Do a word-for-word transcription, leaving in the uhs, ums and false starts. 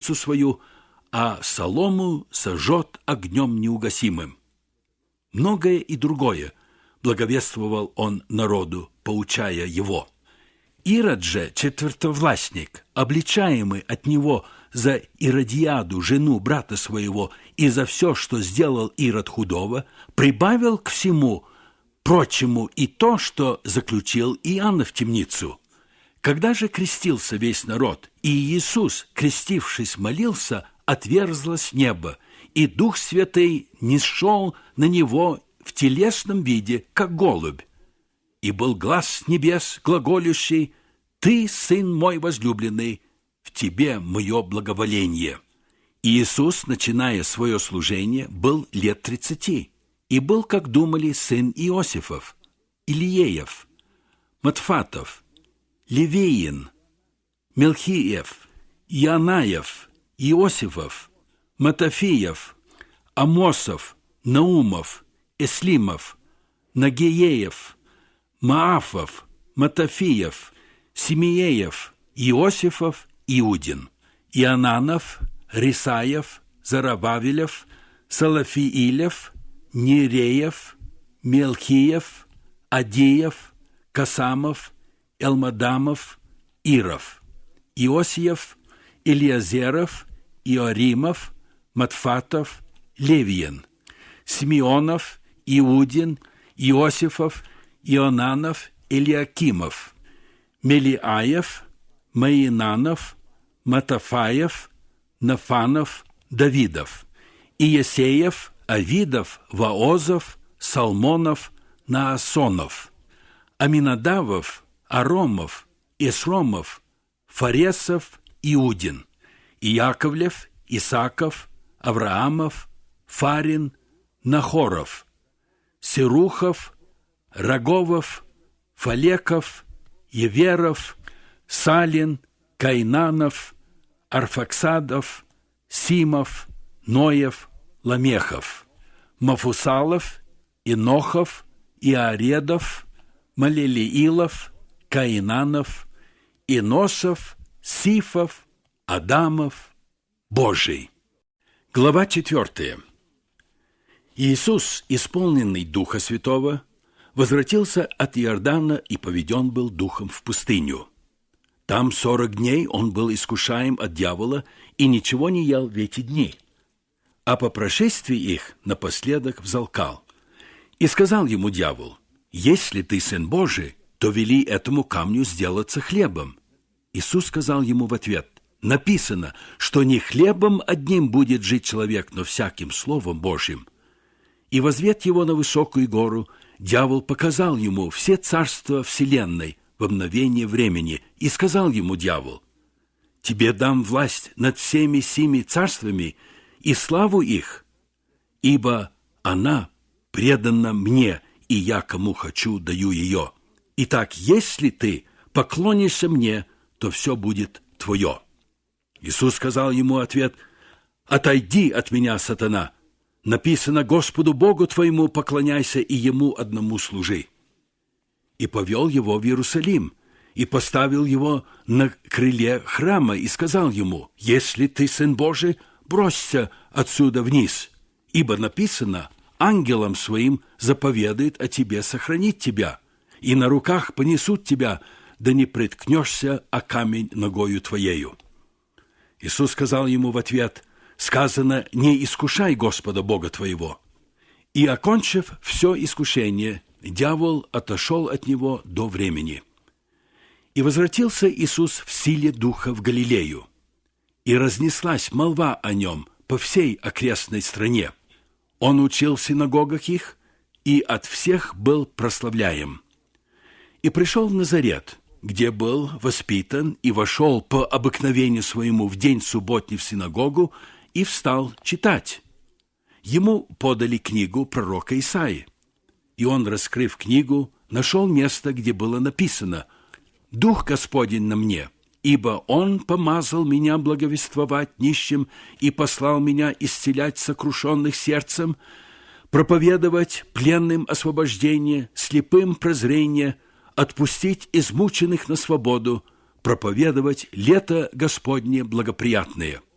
темницу свою, а солому сожжет огнем неугасимым. Многое и другое благовествовал он народу, поучая его. Ирод же, четвертовластник, обличаемый от него за Иродиаду, жену брата своего, и за все, что сделал Ирод худого, прибавил к всему прочему и то, что заключил Иоанна в темницу. Когда же крестился весь народ, и Иисус, крестившись, молился, отверзлось небо, и Дух Святый нисшел на него в телесном виде, как голубь. И был глас с небес, глаголющий: «Ты, Сын мой возлюбленный, в тебе мое благоволение». Иисус, начиная свое служение, был лет тридцати, и был, как думали, сын Иосифов, Илиеев, Матфатов, Левиин, Мелхиев, Иоаннаев, Иосифов, Матафиев, Амосов, Наумов, Эслимов, Нагеев, Маафов, Матафиев, Симеев, Иосифов, Иудин, Иоаннанов, Рисаев, Зарававелев, Салафиилев, Нереев, Мелхиев, Адиев, Касамов, Элмадамов, Иров, Иосиев, Илиазеров, Иоримов, Матфатов, Левиен, Симеонов, Иудин, Иосифов, Ионанов, Илиакимов, Мелиаев, Маинанов, Матафаев, Нафанов, Давидов, Иесеев, Авидов, Ваозов, Салмонов, Наасонов, Аминадавов, Аромов, Исромов, Фаресов, Иудин, Иаковлев, Исаков, Авраамов, Фарин, Нахоров, Сирухов, Раговов, Фалеков, Еверов, Салин, Кайнанов, Арфаксадов, Симов, Ноев, Ламехов, Мафусалов, Инохов, Иаредов, Малелиилов, Каинанов, Иносов, Сифов, Адамов, Божий. Глава четвертая. Иисус, исполненный Духа Святого, возвратился от Иордана и поведен был Духом в пустыню. Там сорок дней он был искушаем от дьявола и ничего не ел в эти дни. А по прошествии их напоследок взалкал. И сказал ему дьявол: «Если ты Сын Божий, то вели этому камню сделаться хлебом». Иисус сказал ему в ответ: «Написано, что не хлебом одним будет жить человек, но всяким словом Божьим». И возвед его на высокую гору, дьявол показал ему все царства вселенной во мгновение времени, и сказал ему дьявол: «Тебе дам власть над всеми семи царствами и славу их, ибо она предана мне, и я кому хочу даю ее. Итак, если ты поклонишься мне, то все будет твое». Иисус сказал ему ответ: «Отойди от меня, сатана! Написано: Господу Богу твоему поклоняйся и Ему одному служи». И повел его в Иерусалим, и поставил его на крыле храма, и сказал ему: «Если ты Сын Божий, бросься отсюда вниз, ибо написано: ангелам своим заповедает о тебе сохранить тебя, и на руках понесут тебя, да не приткнешься о камень ногою твоею». Иисус сказал ему в ответ: «Сказано: не искушай Господа Бога твоего». И, окончив все искушение, дьявол отошел от него до времени. И возвратился Иисус в силе Духа в Галилею, и разнеслась молва о нем по всей окрестной стране. Он учил в синагогах их, и от всех был прославляем. И пришел в Назарет, где был воспитан, и вошел по обыкновению своему в день субботний в синагогу, и встал читать. Ему подали книгу пророка Исаии, и он, раскрыв книгу, нашел место, где было написано: «Дух Господень на мне, ибо Он помазал меня благовествовать нищим и послал меня исцелять сокрушенных сердцем, проповедовать пленным освобождение, слепым прозрение, отпустить измученных на свободу, проповедовать лето Господне благоприятное».